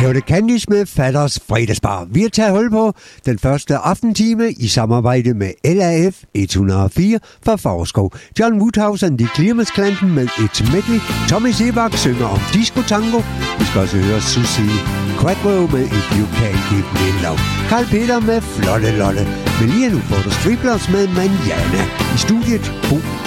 her det Candice med Fatters fredagsbar. Vi har taget hul på den første aftentime i samarbejde med LAF 104 fra Favrskov. John Woodhouse and the Clearmans-klanten med et medley. Tommy Sebak synger om disco tango. Vi skal også høre Susie Quadro med If You Can't Give Me Love. Carl Peter med Flotte Lotte. Men lige nu får du Striplers med Manjana. I studiet Bo